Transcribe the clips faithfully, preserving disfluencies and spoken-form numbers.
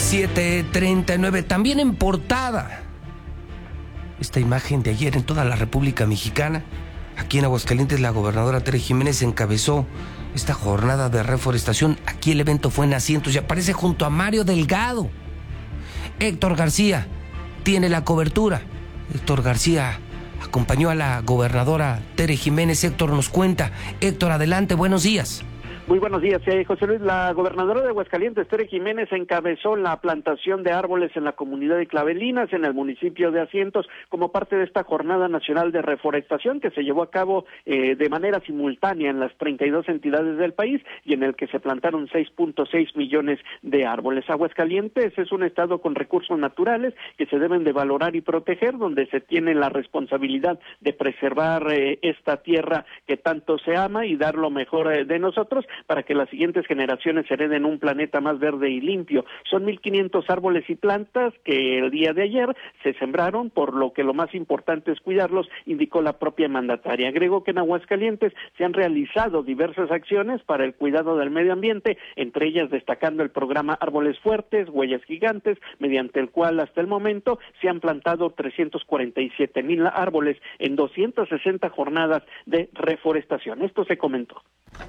siete treinta y nueve, también en portada. Esta imagen de ayer en toda la República Mexicana. Aquí en Aguascalientes la gobernadora Tere Jiménez encabezó esta jornada de reforestación. Aquí el evento fue en Asientos y aparece junto a Mario Delgado. Héctor García tiene la cobertura. Héctor García acompañó a la gobernadora Tere Jiménez. Héctor nos cuenta. Héctor, adelante, buenos días. Muy buenos días, eh, José Luis. La gobernadora de Aguascalientes, Tere Jiménez, encabezó la plantación de árboles en la comunidad de Clavelinas, en el municipio de Asientos, como parte de esta Jornada Nacional de Reforestación que se llevó a cabo eh, de manera simultánea en las treinta y dos entidades del país y en el que se plantaron seis punto seis millones de árboles. Aguascalientes es un estado con recursos naturales que se deben de valorar y proteger, donde se tiene la responsabilidad de preservar eh, esta tierra que tanto se ama y dar lo mejor eh, de nosotros, para que las siguientes generaciones hereden un planeta más verde y limpio. Son mil quinientos árboles y plantas que el día de ayer se sembraron, por lo que lo más importante es cuidarlos, indicó la propia mandataria. Agregó que en Aguascalientes se han realizado diversas acciones para el cuidado del medio ambiente, entre ellas destacando el programa Árboles Fuertes, Huellas Gigantes, mediante el cual hasta el momento se han plantado trescientos cuarenta y siete mil árboles en doscientas sesenta jornadas de reforestación. Esto se comentó.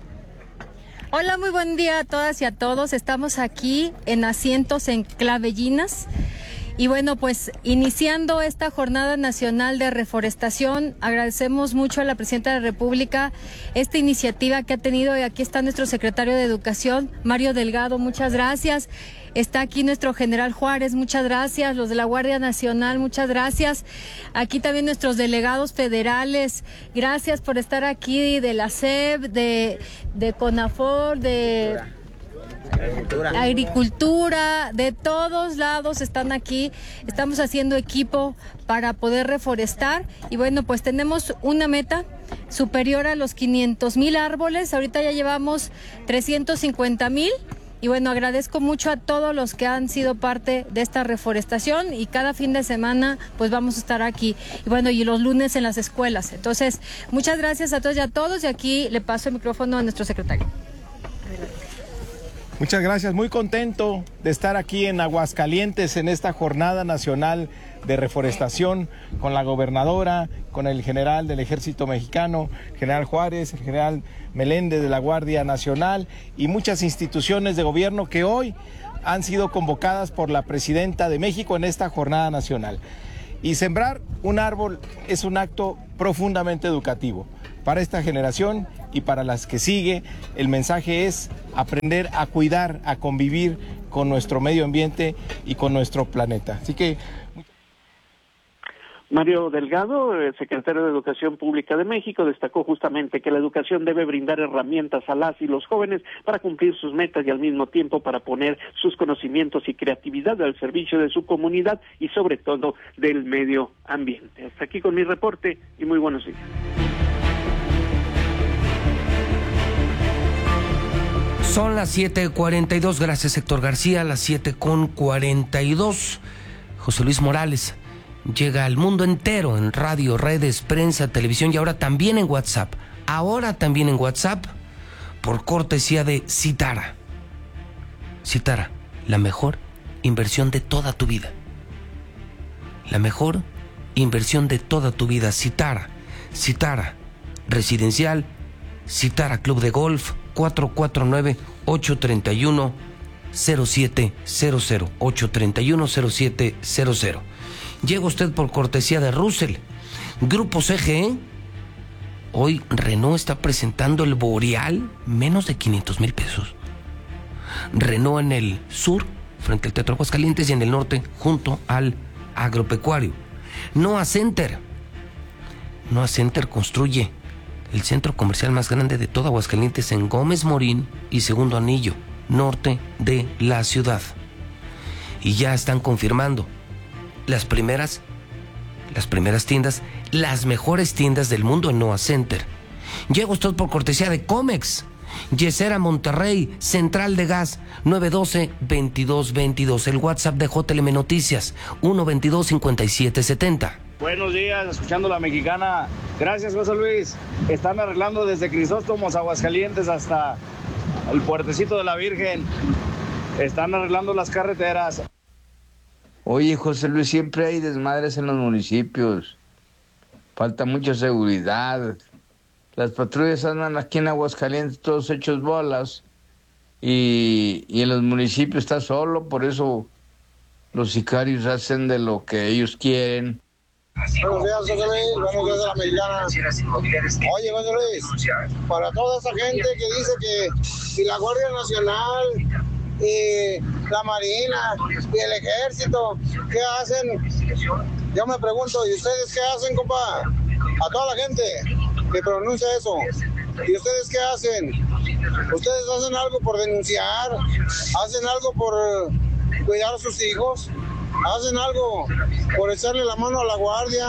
Hola, muy buen día a todas y a todos. Estamos aquí en Asientos en Clavelinas. Y bueno, pues iniciando esta Jornada Nacional de Reforestación, agradecemos mucho a la Presidenta de la República esta iniciativa que ha tenido, y aquí está nuestro secretario de Educación, Mario Delgado, muchas gracias. Está aquí nuestro general Juárez, muchas gracias. Los de la Guardia Nacional, muchas gracias. Aquí también nuestros delegados federales, gracias por estar aquí, de la S E P, de, de CONAFOR, de Agricultura. Agricultura, de todos lados están aquí. Estamos haciendo equipo para poder reforestar y bueno, pues tenemos una meta superior a los quinientos mil árboles. Ahorita ya llevamos trescientos cincuenta mil. Y bueno, agradezco mucho a todos los que han sido parte de esta reforestación y cada fin de semana pues vamos a estar aquí. Y bueno, y los lunes en las escuelas. Entonces, muchas gracias a todos y a todos y aquí le paso el micrófono a nuestro secretario. Muchas gracias, muy contento de estar aquí en Aguascalientes en esta Jornada Nacional de Reforestación con la gobernadora, con el general del Ejército Mexicano, general Juárez, el general Meléndez de la Guardia Nacional y muchas instituciones de gobierno que hoy han sido convocadas por la Presidenta de México en esta Jornada Nacional. Y sembrar un árbol es un acto profundamente educativo para esta generación y para las que sigue. El mensaje es aprender a cuidar, a convivir con nuestro medio ambiente y con nuestro planeta. Así que Mario Delgado, secretario de Educación Pública de México, destacó justamente que la educación debe brindar herramientas a las y los jóvenes para cumplir sus metas y al mismo tiempo para poner sus conocimientos y creatividad al servicio de su comunidad y sobre todo del medio ambiente. Hasta aquí con mi reporte y muy buenos días. Son las siete cuarenta y dos, gracias Héctor García, las siete con cuarenta y dos. José Luis Morales llega al mundo entero en radio, redes, prensa, televisión y ahora también en WhatsApp. Ahora también en WhatsApp por cortesía de Citara. Citara, la mejor inversión de toda tu vida. La mejor inversión de toda tu vida. Citara, Citara Residencial, Citara Club de Golf, cuatro cuatro nueve, ocho tres uno, cero siete cero cero, ocho tres uno, cero siete cero cero. Llega usted por cortesía de Russell. Grupo C G E. Hoy Renault está presentando el Boreal, menos de quinientos mil pesos. Renault en el sur, frente al Teatro Aguascalientes, y en el norte, junto al Agropecuario. Noah Center. Noah Center construye el centro comercial más grande de toda Aguascalientes en Gómez Morín y Segundo Anillo, norte de la ciudad. Y ya están confirmando las primeras, las primeras tiendas, las mejores tiendas del mundo en Noah Center. Llega usted por cortesía de Comex, Yesera Monterrey, Central de Gas, nueve uno dos, veintidós veintidós. El WhatsApp de J L M Noticias, uno veintidós, cincuenta y siete setenta. Buenos días, escuchando La Mexicana. Gracias, José Luis. Están arreglando desde Crisóstomos, Aguascalientes, hasta el Puertecito de la Virgen. están arreglando las carreteras. Oye, José Luis, siempre hay desmadres en los municipios. Falta mucha seguridad. Las patrullas andan aquí en Aguascalientes todos hechos bolas. Y, y en los municipios está solo, por eso los sicarios hacen de lo que ellos quieren. Buenos días, José Luis. Buenos días de la Mexicana. Oye, José Luis, para toda esa gente que dice que si la Guardia Nacional y la Marina y el Ejército, ¿qué hacen? Yo me pregunto, ¿y ustedes qué hacen, compa? A toda la gente que pronuncia eso. ¿Y ustedes qué hacen? ¿Ustedes hacen algo por denunciar? ¿Hacen algo por cuidar a sus hijos? ¿Hacen algo por echarle la mano a la guardia?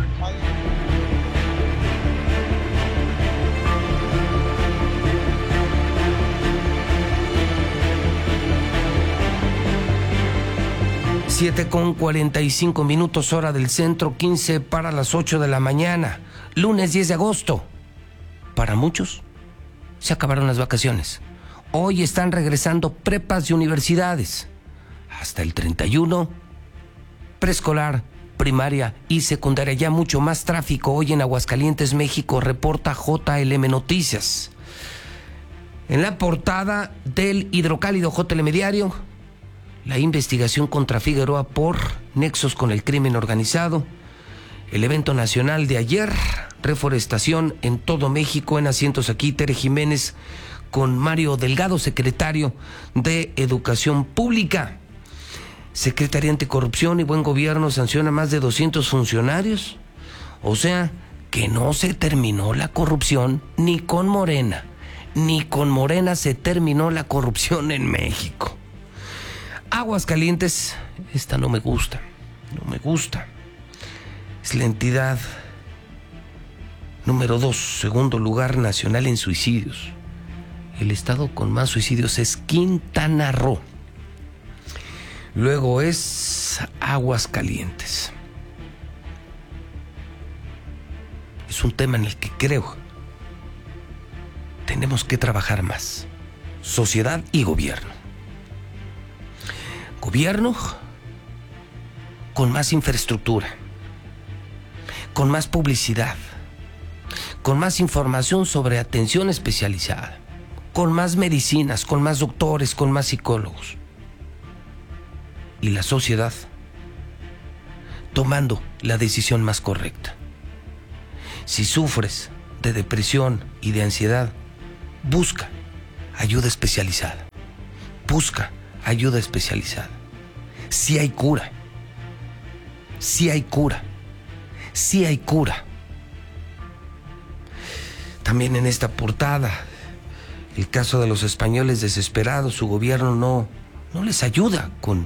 siete con cuarenta y cinco minutos, hora del centro, quince para las ocho de la mañana, lunes diez de agosto. Para muchos, se acabaron las vacaciones. Hoy están regresando prepas y universidades. Hasta el treinta y uno, preescolar, primaria y secundaria. Ya mucho más tráfico hoy en Aguascalientes, México, reporta J L M Noticias. En la portada del Hidrocálido J L M Diario, la investigación contra Figueroa por nexos con el crimen organizado. El evento nacional de ayer, reforestación en todo México. En asientos aquí, Tere Jiménez con Mario Delgado, secretario de Educación Pública. Secretaría Anticorrupción y Buen Gobierno sanciona a más de doscientos funcionarios. O sea, que no se terminó la corrupción ni con Morena. Ni con Morena se terminó la corrupción en México. Aguascalientes, esta no me gusta, no me gusta. Es la entidad número dos, segundo lugar nacional en suicidios. El estado con más suicidios es Quintana Roo. Luego es Aguascalientes. Es un tema en el que creo tenemos que trabajar más. Sociedad y gobierno. Gobierno con más infraestructura, con más publicidad, con más información sobre atención especializada, con más medicinas, con más doctores, con más psicólogos. Y la sociedad tomando la decisión más correcta. Si sufres de depresión y de ansiedad, busca ayuda especializada. Busca ayuda especializada. Sí hay cura. Sí hay cura. Sí hay cura. También en esta portada, el caso de los españoles desesperados. Su gobierno no, no les ayuda con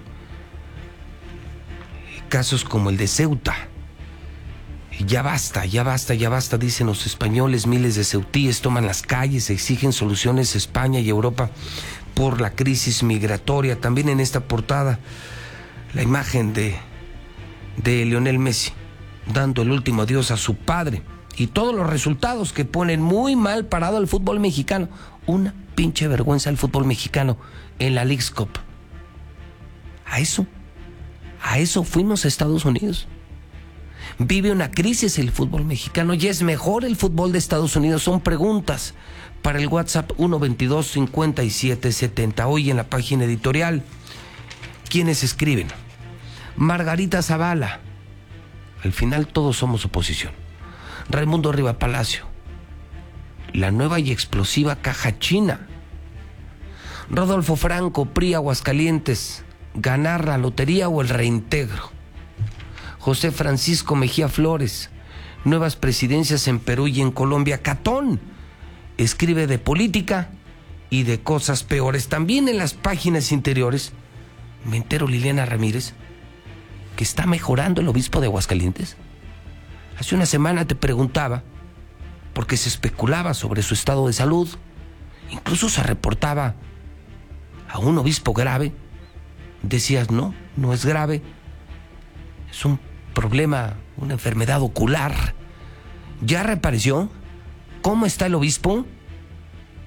casos como el de Ceuta. Ya basta, ya basta, ya basta, dicen los españoles. Miles de ceutíes toman las calles, exigen soluciones a España y Europa por la crisis migratoria. También en esta portada, la imagen de, de Lionel Messi dando el último adiós a su padre y todos los resultados que ponen muy mal parado al fútbol mexicano. Una pinche vergüenza el fútbol mexicano en la Leagues Cup. A eso, a eso fuimos a Estados Unidos. Vive una crisis el fútbol mexicano y es mejor el fútbol de Estados Unidos. Son preguntas para el WhatsApp uno veintidós cincuenta y siete setenta. Hoy en la página editorial, ¿quiénes escriben? Margarita Zavala. Al final todos somos oposición. Raimundo Riva Palacio. La nueva y explosiva caja china. Rodolfo Franco, P R I Aguascalientes. Ganar la lotería o el reintegro. José Francisco Mejía Flores. Nuevas presidencias en Perú y en Colombia. Catón escribe de política y de cosas peores. También en las páginas interiores me entero, Liliana Ramírez, que está mejorando el obispo de Aguascalientes. Hace una semana te preguntaba, porque se especulaba sobre su estado de salud, incluso se reportaba a un obispo grave. Decías, no, no es grave, es un problema, una enfermedad ocular. ¿Ya reapareció? ¿Cómo está el obispo?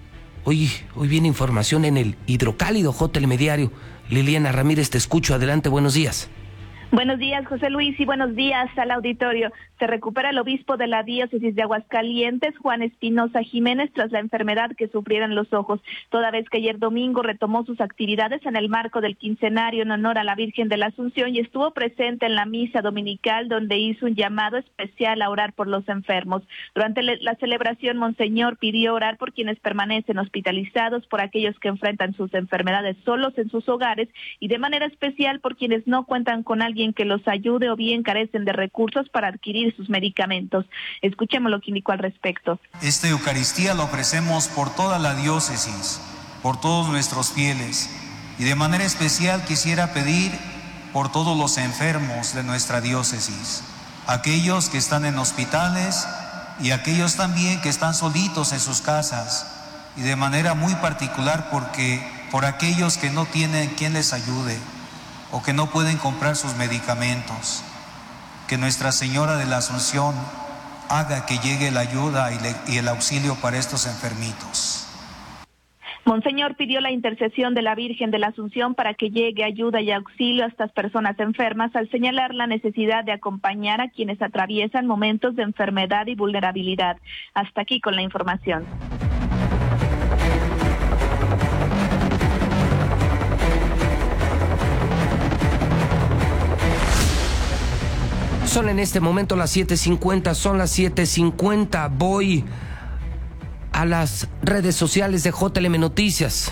Hoy, hoy viene información en el Hidrocálido, J Telediario. Liliana Ramírez, te escucho. Adelante, buenos días. Buenos días, José Luis, y buenos días al auditorio. Se recupera el obispo de la diócesis de Aguascalientes, Juan Espinosa Jiménez, tras la enfermedad que sufriera en los ojos, toda vez que ayer domingo retomó sus actividades en el marco del quincenario en honor a la Virgen de la Asunción y estuvo presente en la misa dominical, donde hizo un llamado especial a orar por los enfermos. Durante la celebración, Monseñor pidió orar por quienes permanecen hospitalizados, por aquellos que enfrentan sus enfermedades solos en sus hogares y de manera especial por quienes no cuentan con alguien que los ayude o bien carecen de recursos para adquirir sus medicamentos. Escuchemos lo que indicó al respecto. Esta Eucaristía la ofrecemos por toda la diócesis, por todos nuestros fieles, y de manera especial quisiera pedir por todos los enfermos de nuestra diócesis, aquellos que están en hospitales y aquellos también que están solitos en sus casas, y de manera muy particular porque por aquellos que no tienen quien les ayude o que no pueden comprar sus medicamentos. Que Nuestra Señora de la Asunción haga que llegue la ayuda y, le, y el auxilio para estos enfermitos. Monseñor pidió la intercesión de la Virgen de la Asunción para que llegue ayuda y auxilio a estas personas enfermas, al señalar la necesidad de acompañar a quienes atraviesan momentos de enfermedad y vulnerabilidad. Hasta aquí con la información. Son en este momento las siete cincuenta, son las siete cincuenta. Voy a las redes sociales de J L M Noticias.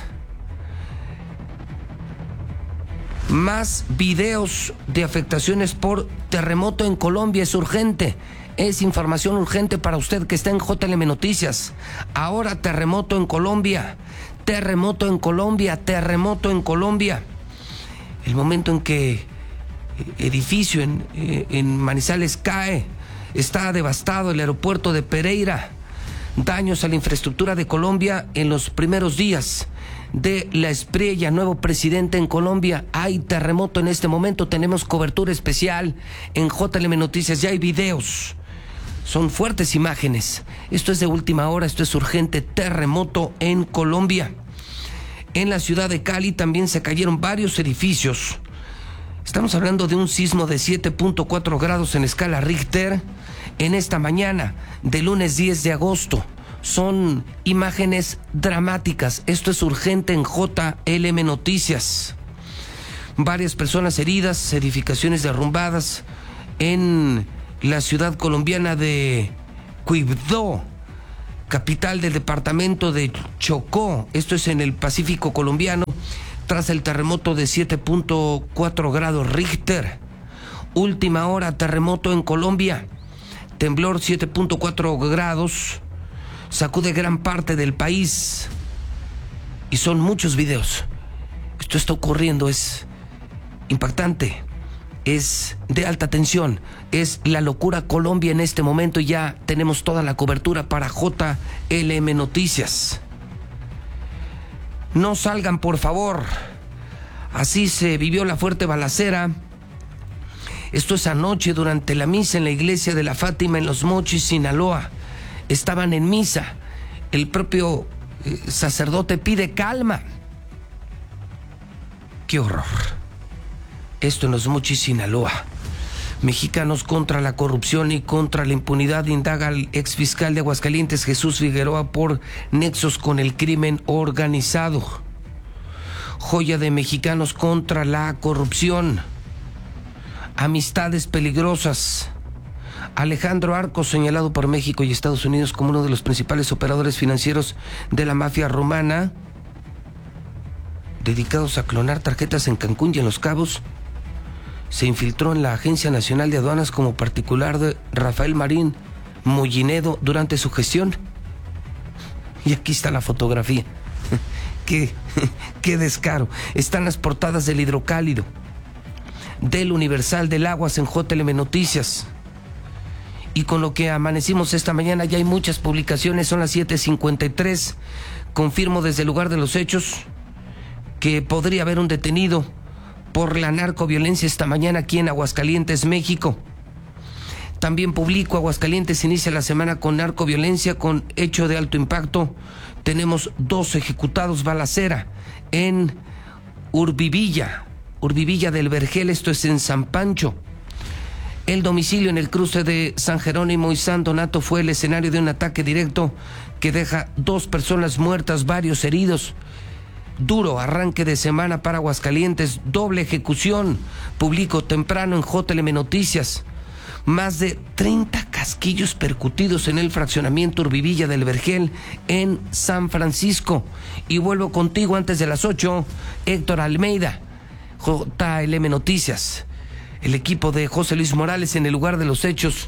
Más videos de afectaciones por terremoto en Colombia. Es urgente. Es información urgente para usted que está en J L M Noticias. Ahora terremoto en Colombia. Terremoto en Colombia. Terremoto en Colombia. El momento en que edificio en, en Manizales cae, está devastado el aeropuerto de Pereira, daños a la infraestructura de Colombia en los primeros días de la Espriella, nuevo presidente en Colombia. Hay terremoto en este momento, tenemos cobertura especial en J L M Noticias, ya hay videos, son fuertes imágenes, esto es de última hora, esto es urgente. Terremoto en Colombia. En la ciudad de Cali también se cayeron varios edificios. Estamos hablando de un sismo de siete punto cuatro grados en escala Richter en esta mañana de lunes diez de agosto. Son imágenes dramáticas. Esto es urgente en J L M Noticias. Varias personas heridas, edificaciones derrumbadas en la ciudad colombiana de Quibdó, capital del departamento de Chocó. Esto es en el Pacífico colombiano. Tras el terremoto de siete punto cuatro grados Richter. Última hora, terremoto en Colombia. Temblor siete punto cuatro grados. Sacude gran parte del país. Y son muchos videos. Esto está ocurriendo, es impactante. Es de alta tensión. Es la locura Colombia en este momento y ya tenemos toda la cobertura para J L M Noticias. No salgan, por favor. Así se vivió la fuerte balacera. Esto es anoche durante la misa en la iglesia de la Fátima en Los Mochis, Sinaloa. Estaban en misa. El propio eh, sacerdote pide calma. ¡Qué horror! Esto en Los Mochis, Sinaloa. Mexicanos contra la corrupción y contra la impunidad, indaga al exfiscal de Aguascalientes, Jesús Figueroa, por nexos con el crimen organizado. Joya de mexicanos contra la corrupción. Amistades peligrosas. Alejandro Arcos, señalado por México y Estados Unidos como uno de los principales operadores financieros de la mafia romana, dedicados a clonar tarjetas en Cancún y en Los Cabos, se infiltró en la Agencia Nacional de Aduanas como particular de Rafael Marín Mollinedo durante su gestión. Y aquí está la fotografía. qué, qué descaro. Están las portadas del Hidrocálido, del Universal, del Aguas en J L M Noticias. Y con lo que amanecimos esta mañana ya hay muchas publicaciones, son las siete cincuenta y tres. Confirmo desde el lugar de los hechos que podría haber un detenido por la narcoviolencia esta mañana aquí en Aguascalientes, México. También publico: Aguascalientes inicia la semana con narcoviolencia con hecho de alto impacto tenemos dos ejecutados balacera en Urbivilla, Urbivilla del Vergel, esto es en San Pancho. El domicilio en el cruce de San Jerónimo y San Donato fue el escenario de un ataque directo que deja dos personas muertas, varios heridos. Duro arranque de semana para Aguascalientes, doble ejecución, publico temprano en J L M Noticias. Más de treinta casquillos percutidos en el fraccionamiento Urbivilla del Vergel en San Francisco. Y vuelvo contigo antes de las ocho, Héctor Almeida, J L M Noticias. El equipo de José Luis Morales en el lugar de los hechos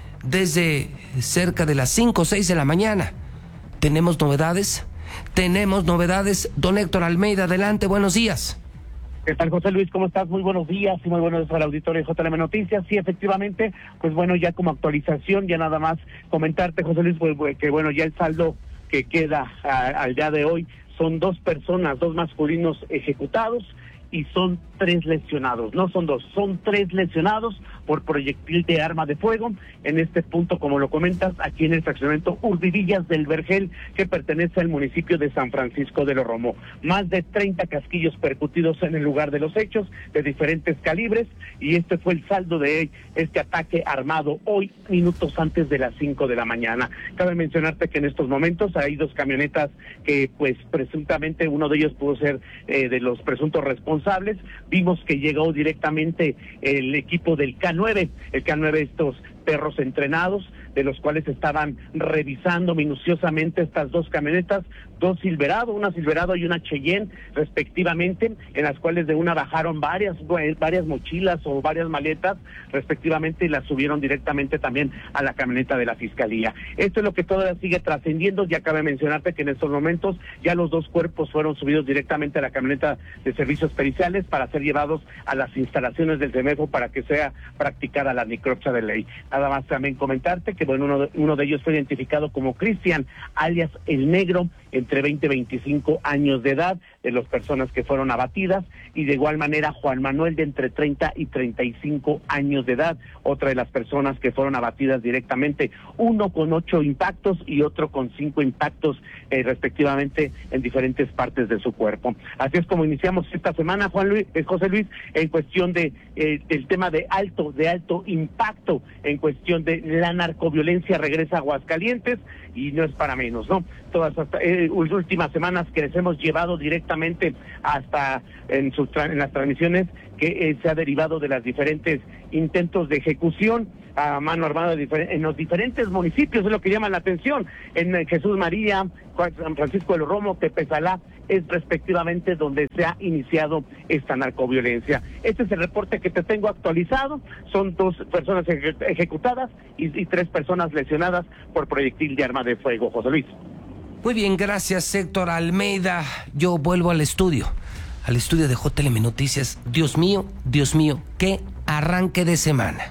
desde cerca de las cinco o seis de la mañana. ¿Tenemos novedades? Tenemos novedades. Don Héctor Almeida, adelante, buenos días. ¿Qué tal, José Luis? ¿Cómo estás? Muy buenos días y muy buenos días al auditorio de J L M Noticias. Sí, efectivamente, pues bueno, ya como actualización, ya nada más comentarte, José Luis, pues, que bueno, ya el saldo que queda a, al día de hoy son dos personas, dos masculinos ejecutados, y son tres lesionados, no son dos, son tres lesionados por proyectil de arma de fuego, en este punto, como lo comentas, aquí en el fraccionamiento Urbivillas del Vergel, que pertenece al municipio de San Francisco de los Romo. Más de treinta casquillos percutidos en el lugar de los hechos, de diferentes calibres, y este fue el saldo de este ataque armado hoy, minutos antes de las cinco de la mañana. Cabe mencionarte que en estos momentos hay dos camionetas que, pues, presuntamente uno de ellos pudo ser eh, de los presuntos responsables. Vimos que llegó directamente el equipo del K nueve, el K nueve, estos perros entrenados, de los cuales estaban revisando minuciosamente estas dos camionetas, dos Silverado, una Silverado y una Cheyenne, respectivamente, en las cuales de una bajaron varias varias mochilas o varias maletas, respectivamente, y las subieron directamente también a la camioneta de la Fiscalía. Esto es lo que todavía sigue trascendiendo. Ya cabe mencionarte que en estos momentos ya los dos cuerpos fueron subidos directamente a la camioneta de servicios periciales para ser llevados a las instalaciones del CEMEFO para que sea practicada la necropsia de ley. Nada más también comentarte que bueno, uno de, uno de ellos fue identificado como Cristian, alias El Negro, entre veinte y veinticinco años de edad, de las personas que fueron abatidas, y de igual manera Juan Manuel, de entre treinta y treinta y cinco años de edad, otra de las personas que fueron abatidas directamente, uno con ocho impactos y otro con cinco impactos, eh, respectivamente, en diferentes partes de su cuerpo. Así es como iniciamos esta semana, Juan Luis, eh, José Luis, en cuestión de eh, el tema de alto, de alto impacto, en cuestión de la narcoviolencia regresa a Aguascalientes, y no es para menos, ¿no? Todas hasta, eh, últimas semanas que les hemos llevado directamente hasta en, sus tra en las transmisiones que eh, se ha derivado de las diferentes intentos de ejecución a mano armada en los diferentes municipios, es lo que llama la atención. En Jesús María, San Francisco de los Romo, Tepesalá, es respectivamente donde se ha iniciado esta narcoviolencia. Este es el reporte que te tengo actualizado. Son dos personas eje ejecutadas y, y tres personas lesionadas por proyectil de arma de fuego, José Luis. Muy bien, gracias, Héctor Almeida. Yo vuelvo al estudio, al estudio de J L M Noticias. Dios mío, Dios mío, qué arranque de semana.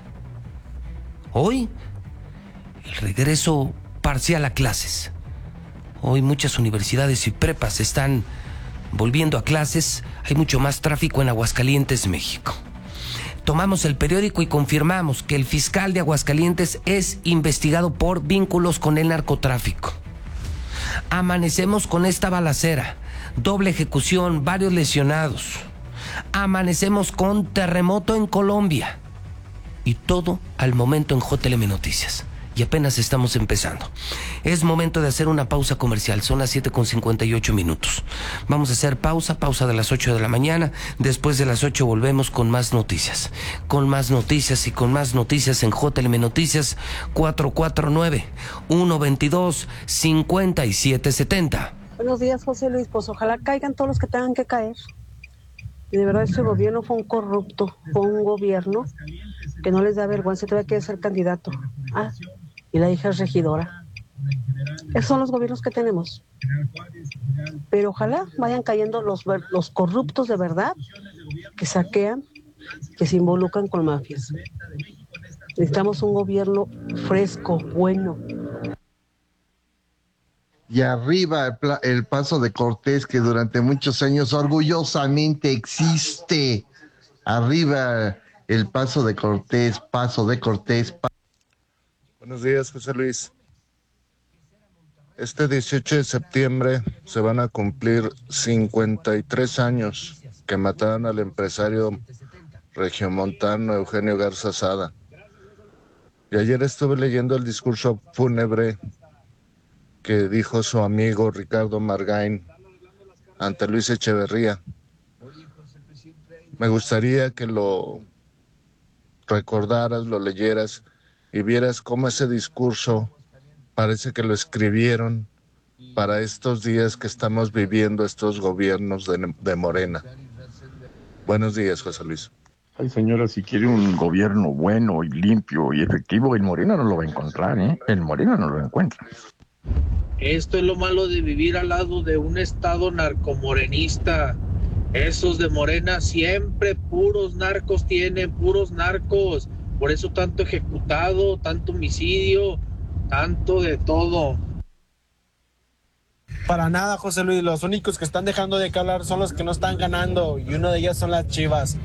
Hoy, el regreso parcial a clases. Hoy muchas universidades y prepas están volviendo a clases. Hay mucho más tráfico en Aguascalientes, México. Tomamos el periódico y confirmamos que el fiscal de Aguascalientes es investigado por vínculos con el narcotráfico. Amanecemos con esta balacera, doble ejecución, varios lesionados. Amanecemos con terremoto en Colombia. Y todo al momento en J L M Noticias. Y apenas estamos empezando. Es momento de hacer una pausa comercial. Son las siete con cincuenta y ocho minutos. Vamos a hacer pausa, pausa de las ocho de la mañana. Después de las ocho volvemos con más noticias. Con más noticias y con más noticias en J L M Noticias cuatro cuatro nueve, uno dos dos, cinco siete siete cero. Buenos días, José Luis. Pues ojalá caigan todos los que tengan que caer. Y de verdad este gobierno fue un corrupto, fue un gobierno que no les da vergüenza, todavía quiere ser candidato. Ah, y la hija es regidora. Esos son los gobiernos que tenemos. Pero ojalá vayan cayendo los, los corruptos de verdad, que saquean, que se involucran con mafias. Necesitamos un gobierno fresco, bueno. Y arriba el, el Paso de Cortés, que durante muchos años orgullosamente existe. Arriba el Paso de Cortés, Paso de Cortés. Pa- Buenos días, José Luis. Este dieciocho de septiembre se van a cumplir cincuenta y tres años que mataron al empresario regiomontano Eugenio Garza Sada. Y ayer estuve leyendo el discurso fúnebre que dijo su amigo Ricardo Margain ante Luis Echeverría. Me gustaría que lo recordaras, lo leyeras y vieras cómo ese discurso parece que lo escribieron para estos días que estamos viviendo estos gobiernos de, de Morena. Buenos días, José Luis. Ay, señora, si quiere un gobierno bueno y limpio y efectivo, en Morena no lo va a encontrar, ¿eh? En Morena no lo encuentra. Esto es lo malo de vivir al lado de un estado narcomorenista. Esos de Morena siempre puros narcos tienen, puros narcos. Por eso tanto ejecutado, tanto homicidio, tanto de todo. Para nada, José Luis. Los únicos que están dejando de hablar son los que no están ganando. Y uno de ellos son las Chivas.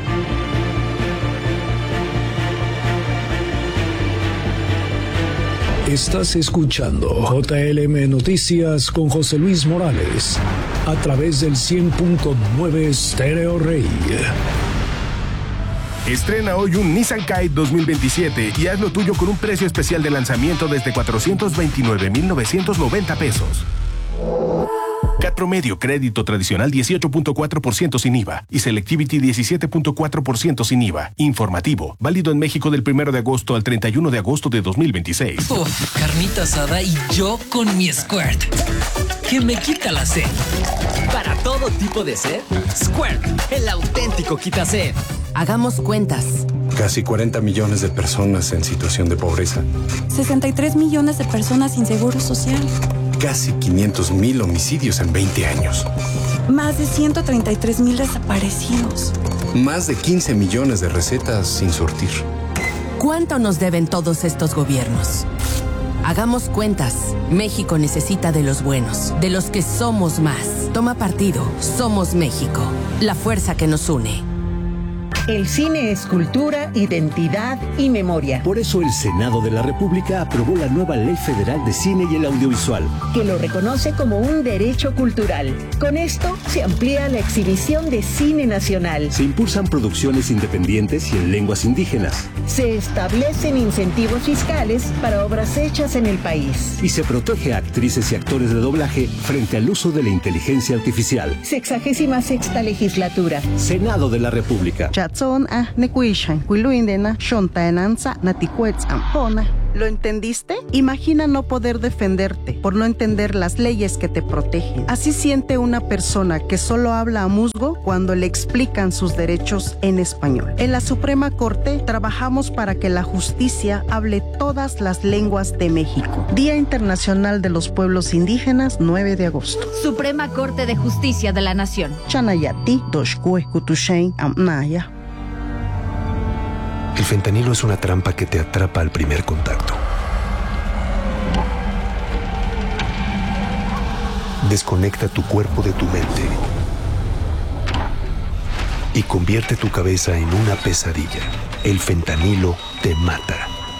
Estás escuchando J L M Noticias con José Luis Morales a través del cien punto nueve Stereo Rey. Estrena hoy un Nissan Kite dos mil veintisiete y hazlo tuyo con un precio especial de lanzamiento desde cuatrocientos veintinueve mil novecientos noventa pesos. C A T Promedio, crédito tradicional dieciocho punto cuatro por ciento sin I V A y Selectivity diecisiete punto cuatro por ciento sin I V A. Informativo, válido en México del primero de agosto al treinta y uno de agosto de dos mil veintiséis. Uf, carnita asada y yo con mi Squirt, que me quita la sed. Para todo tipo de sed, Squirt, el auténtico quita sed. Hagamos cuentas. Casi cuarenta millones de personas en situación de pobreza. sesenta y tres millones de personas sin seguro social. Casi quinientos mil homicidios en veinte años. Más de ciento treinta y tres mil desaparecidos. Más de quince millones de recetas sin surtir. ¿Cuánto nos deben todos estos gobiernos? Hagamos cuentas. México necesita de los buenos, de los que somos más. Toma partido. Somos México. La fuerza que nos une. El cine es cultura, identidad y memoria. Por eso el Senado de la República aprobó la nueva Ley Federal de Cine y el Audiovisual, que lo reconoce como un derecho cultural. Con esto se amplía la exhibición de cine nacional. Se impulsan producciones independientes y en lenguas indígenas. Se establecen incentivos fiscales para obras hechas en el país. Y se protege a actrices y actores de doblaje frente al uso de la inteligencia artificial. Sexagésima sexta legislatura. Senado de la República. ¿Lo entendiste? Imagina no poder defenderte por no entender las leyes que te protegen. Así siente una persona que solo habla a musgo cuando le explican sus derechos en español. En la Suprema Corte trabajamos para que la justicia hable todas las lenguas de México. Día Internacional de los Pueblos Indígenas, nueve de agosto. Suprema Corte de Justicia de la Nación. Chanayati, Doshkue, Kutushain, Amnaya. El fentanilo es una trampa que te atrapa al primer contacto. Desconecta tu cuerpo de tu mente y convierte tu cabeza en una pesadilla. El fentanilo te mata.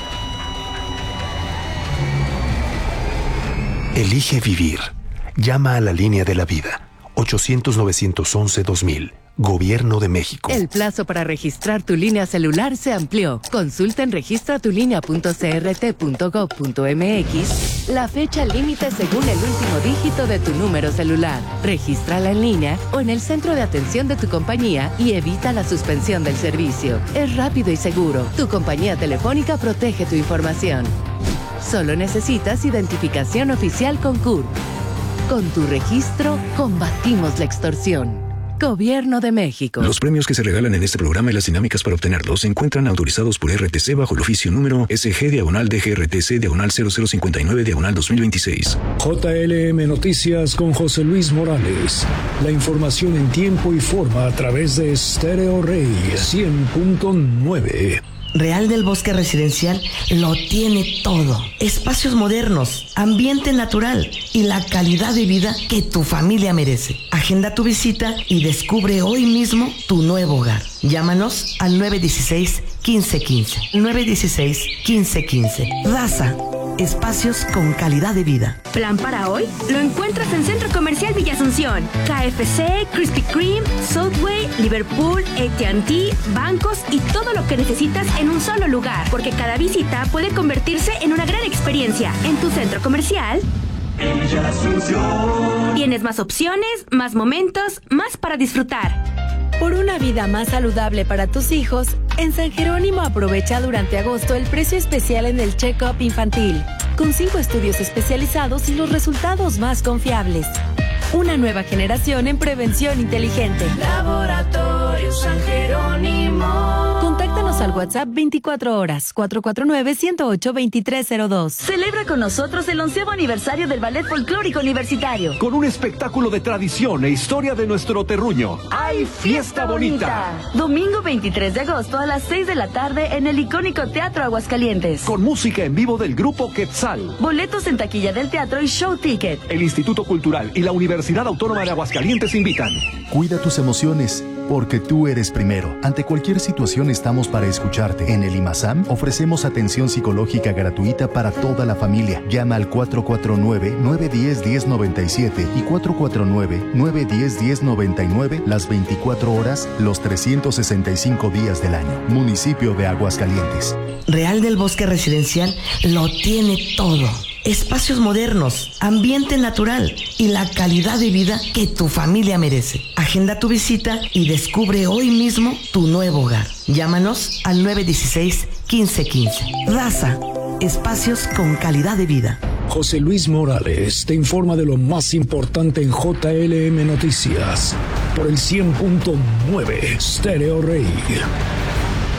Elige vivir. Llama a la línea de la vida. ochocientos, novecientos once, dos mil. Gobierno de México. El plazo para registrar tu línea celular se amplió. Consulta en registra tu línea punto c r t punto gov punto m x la fecha límite según el último dígito de tu número celular. Regístrala en línea o en el centro de atención de tu compañía y evita la suspensión del servicio. Es rápido y seguro. Tu compañía telefónica protege tu información. Solo necesitas identificación oficial con C U R. Con tu registro, combatimos la extorsión. Gobierno de México. Los premios que se regalan en este programa y las dinámicas para obtenerlos se encuentran autorizados por R T C bajo el oficio número S G diagonal D G R T C diagonal cero cero cincuenta y nueve diagonal dos mil veintiséis. J L M Noticias con José Luis Morales. La información en tiempo y forma a través de Stereo Rey cien punto nueve. Real del Bosque Residencial lo tiene todo. Espacios modernos, ambiente natural y la calidad de vida que tu familia merece. Agenda tu visita y descubre hoy mismo tu nuevo hogar. Llámanos al nueve uno seis, uno cinco uno cinco. nueve uno seis, uno cinco uno cinco. Raza, Espacios con calidad de vida. ¿Plan para hoy? Lo encuentras en Centro Comercial Villa Asunción. K F C, Krispy Kreme, Subway, Liverpool, A T and T, bancos y todo lo que necesitas en un solo lugar. Porque cada visita puede convertirse en una gran experiencia. En tu centro comercial Villa Asunción tienes más opciones, más momentos, más para disfrutar. Por una vida más saludable para tus hijos, en San Jerónimo aprovecha durante agosto el precio especial en el check-up infantil, con cinco estudios especializados y los resultados más confiables. Una nueva generación en prevención inteligente. Laboratorio San Jerónimo. Contáctanos al WhatsApp veinticuatro horas, cuatro cuatro nueve, uno cero ocho, dos tres cero dos. Celebra con nosotros el onceavo aniversario del Ballet Folclórico Universitario. Con un espectáculo de tradición e historia de nuestro terruño. ¡Ay, fiesta bonita! Domingo veintitrés de agosto a las seis de la tarde en el icónico Teatro Aguascalientes. Con música en vivo del grupo Quetzal. Boletos en taquilla del teatro y show ticket. El Instituto Cultural y la Universidad Autónoma de Aguascalientes invitan. Cuida tus emociones, porque tú eres primero. Ante cualquier situación estamos para escucharte. En el IMASAM ofrecemos atención psicológica gratuita para toda la familia. Llama al cuatro cuatro nueve, nueve uno cero, uno cero nueve siete y cuatro cuatro nueve, nueve uno cero, uno cero nueve nueve las veinticuatro horas, los trescientos sesenta y cinco días del año. Municipio de Aguascalientes. Real del Bosque Residencial lo tiene todo. Espacios modernos, ambiente natural y la calidad de vida que tu familia merece. Agenda tu visita y descubre hoy mismo tu nuevo hogar. Llámanos al nueve uno seis, uno cinco uno cinco. Raza, espacios con calidad de vida. José Luis Morales te informa de lo más importante en J L M Noticias por el cien punto nueve Stereo Rey.